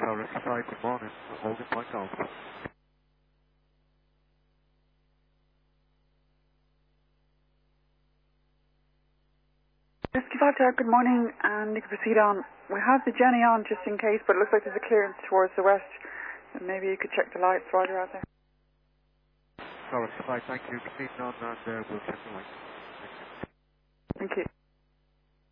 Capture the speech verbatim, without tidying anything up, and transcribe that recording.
Tower five, good morning. Holding point Golf. Whiskey five Tower, good morning, and you can proceed on. We have the Jenny on just in case, but it looks like there's a clearance towards the west. And maybe you could check the lights while you're out there. Tower five, thank you. Proceeding on and uh, we'll check the lights. Thank you.